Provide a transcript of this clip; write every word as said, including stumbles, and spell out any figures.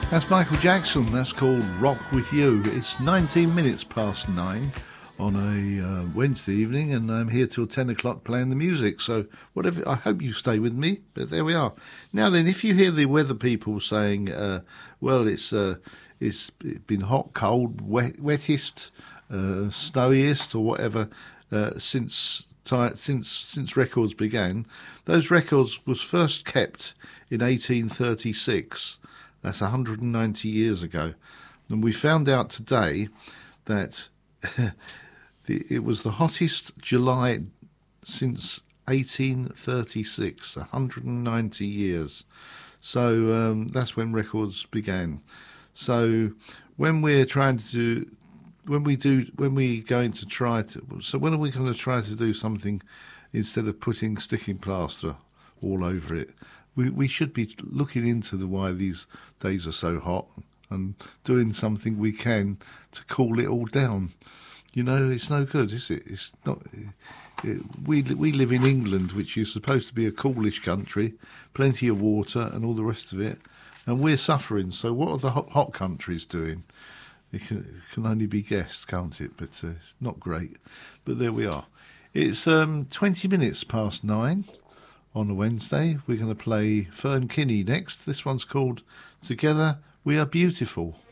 That's Michael Jackson. That's called Rock With You. It's nineteen minutes past nine on a uh, Wednesday evening, and I'm here till ten o'clock playing the music. So whatever, I hope you stay with me, but there we are. Now then, if you hear the weather people saying, uh, well, it's uh, it's been hot, cold, wet, wettest, uh, snowiest, or whatever uh, since since since records began, those records was first kept in eighteen thirty-six. That's one hundred ninety years ago. And we found out today that the, it was the hottest July since eighteen thirty-six, one hundred ninety years. So um, that's when records began. So when we're trying to do, when we do, when we going to try to, so when are we going to try to do something instead of putting sticking plaster all over it? We we should be looking into the why these days are so hot and doing something we can to cool it all down. You know, it's no good, is it? It's not. It, we we live in England, which is supposed to be a coolish country, plenty of water and all the rest of it, and we're suffering. So what are the hot, hot countries doing? It can, it can only be guessed, can't it? But uh, it's not great. But there we are. It's um, twenty minutes past nine. On a Wednesday, we're going to play Fern Kinney next. This one's called Together We Are Beautiful.